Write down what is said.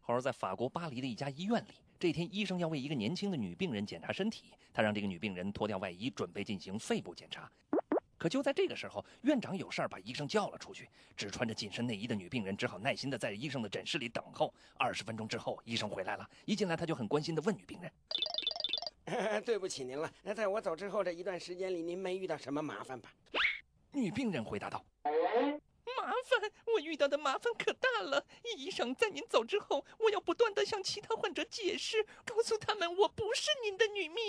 后而在法国巴黎的一家医院里，这天医生要为一个年轻的女病人检查身体，他让这个女病人脱掉外衣，准备进行肺部检查。可就在这个时候，院长有事儿把医生叫了出去。只穿着紧身内衣的女病人只好耐心地在医生的诊室里等候。20分钟之后，医生回来了，一进来他就很关心地问女病人： 对不起您了，在我走之后这一段时间里，您没遇到什么麻烦吧？ 女病人回答道： 麻烦，我遇到的麻烦可大了。医生，在您走之后，我要不断地向其他患者解释，告诉他们我不是您的女秘。